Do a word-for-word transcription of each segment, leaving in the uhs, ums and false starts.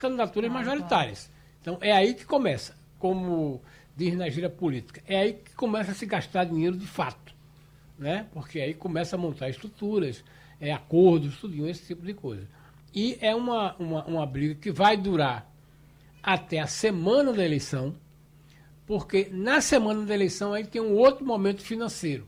candidaturas Ah, majoritárias. Então, é aí que começa, como diz na gíria política, é aí que começa a se gastar dinheiro de fato, né? Porque aí começa a montar estruturas, é, acordos, tudinho, esse tipo de coisa. E é uma, uma, uma briga que vai durar até a semana da eleição, porque na semana da eleição aí tem um outro momento financeiro.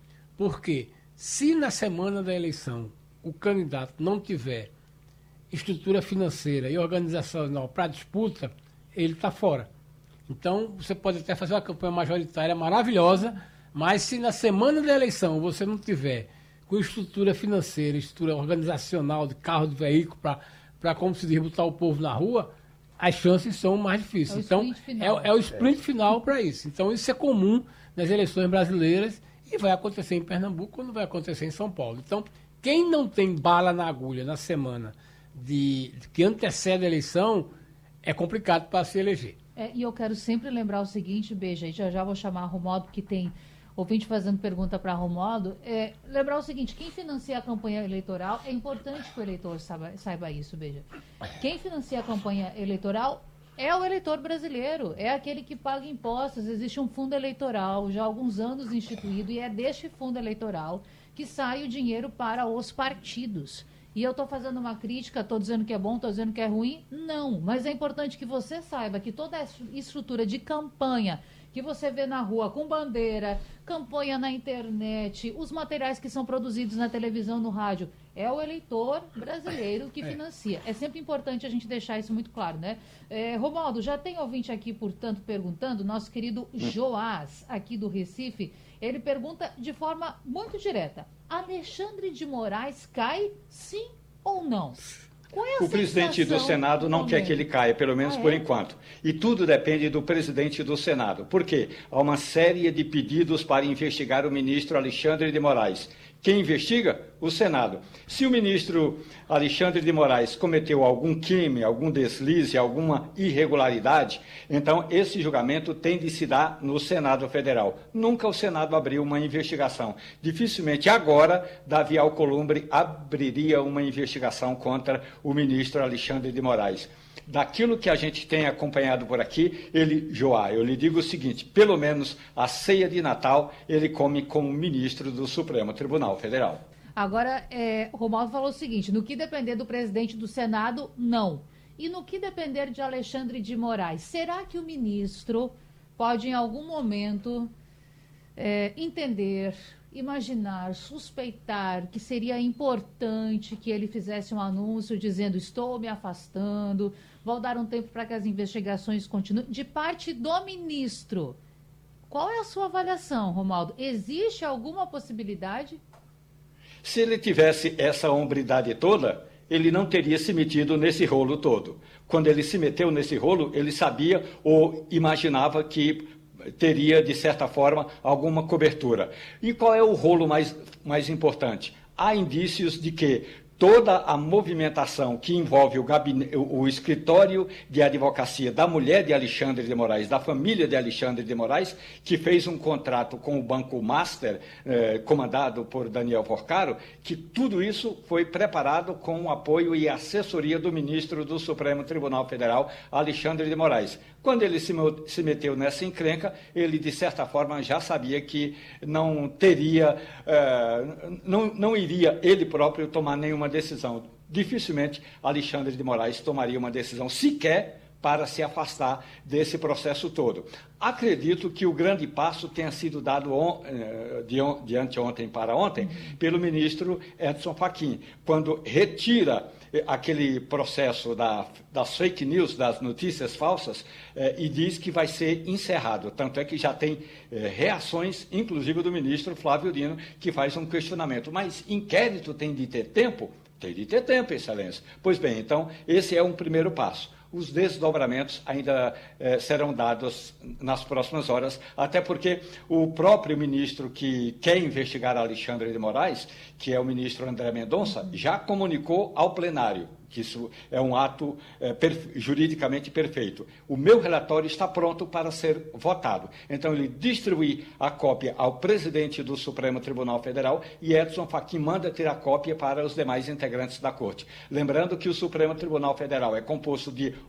Porque se na semana da eleição o candidato não tiver estrutura financeira e organizacional para disputa, ele está fora. Então, você pode até fazer uma campanha majoritária maravilhosa, mas se na semana da eleição você não tiver com estrutura financeira, estrutura organizacional de carro, de veículo, para, como se diz, botar o povo na rua, as chances são mais difíceis. É o então, sprint final. é, é o sprint final para isso. Então, isso é comum nas eleições brasileiras e vai acontecer em Pernambuco quando vai acontecer em São Paulo. Então, quem não tem bala na agulha na semana de, de que antecede a eleição, é complicado para se eleger. É, e eu quero sempre lembrar o seguinte, Beija, e já já vou chamar a Romualdo, que tem ouvinte fazendo pergunta para Romualdo, é, lembrar o seguinte, quem financia a campanha eleitoral, é importante que o eleitor saiba, saiba isso, Beija. Quem financia a campanha eleitoral é o eleitor brasileiro, é aquele que paga impostos. Existe um fundo eleitoral já há alguns anos instituído e é deste fundo eleitoral que sai o dinheiro para os partidos. E eu estou fazendo uma crítica, estou dizendo que é bom, estou dizendo que é ruim? Não, mas é importante que você saiba que toda a estrutura de campanha que você vê na rua com bandeira, campanha na internet, os materiais que são produzidos na televisão, no rádio, é o eleitor brasileiro que financia. É sempre importante a gente deixar isso muito claro, né? É, Romualdo, já tem ouvinte aqui, portanto, perguntando, nosso querido Joás, aqui do Recife, ele pergunta de forma muito direta, Alexandre de Moraes cai, sim ou não? Qual é a O presidente do Senado não quer que ele caia, pelo menos ah, por é? enquanto. E tudo depende do presidente do Senado. Por quê? Há uma série de pedidos para investigar o ministro Alexandre de Moraes. Quem investiga? O Senado. Se o ministro Alexandre de Moraes cometeu algum crime, algum deslize, alguma irregularidade, então esse julgamento tem de se dar no Senado Federal. Nunca o Senado abriu uma investigação. Dificilmente agora Davi Alcolumbre abriria uma investigação contra o ministro Alexandre de Moraes. Daquilo que a gente tem acompanhado por aqui, ele, Joá, eu lhe digo o seguinte, pelo menos a ceia de Natal ele come como ministro do Supremo Tribunal Federal. Agora, é, o Romualdo falou o seguinte, no que depender do presidente do Senado, não. E no que depender de Alexandre de Moraes, será que o ministro pode em algum momento é, entender, imaginar, suspeitar que seria importante que ele fizesse um anúncio dizendo estou me afastando, vou dar um tempo para que as investigações continuem, de parte do ministro? Qual é a sua avaliação, Romualdo? Existe alguma possibilidade? Se ele tivesse essa hombridade toda, ele não teria se metido nesse rolo todo. Quando ele se meteu nesse rolo, ele sabia ou imaginava que teria, de certa forma, alguma cobertura. E qual é o rolo mais, mais importante? Há indícios de que toda a movimentação que envolve o, gabinete, o escritório de advocacia da mulher de Alexandre de Moraes, da família de Alexandre de Moraes, que fez um contrato com o Banco Master, eh, comandado por Daniel Porcaro, que tudo isso foi preparado com o apoio e assessoria do ministro do Supremo Tribunal Federal, Alexandre de Moraes. Quando ele se, se meteu nessa encrenca, ele, de certa forma, já sabia que não teria, eh, não, não iria ele próprio tomar nenhuma decisão. Dificilmente Alexandre de Moraes tomaria uma decisão sequer para se afastar desse processo todo. Acredito que o grande passo tenha sido dado on, de, on, de anteontem para ontem pelo ministro Edson Fachin, quando retira aquele processo da, das fake news, das notícias falsas, eh, e diz que vai ser encerrado. Tanto é que já tem eh, reações, inclusive do ministro Flávio Dino, que faz um questionamento. Mas inquérito tem de ter tempo? Tem de ter tempo, Excelência. Pois bem, então, esse é um primeiro passo. Os desdobramentos ainda eh, serão dados nas próximas horas, até porque o próprio ministro que quer investigar Alexandre de Moraes, que é o ministro André Mendonça, já comunicou ao plenário que isso é um ato é, perfe- juridicamente perfeito. O meu relatório está pronto para ser votado. Então, ele distribui a cópia ao presidente do Supremo Tribunal Federal e Edson Fachin manda ter a cópia para os demais integrantes da Corte. Lembrando que o Supremo Tribunal Federal é composto de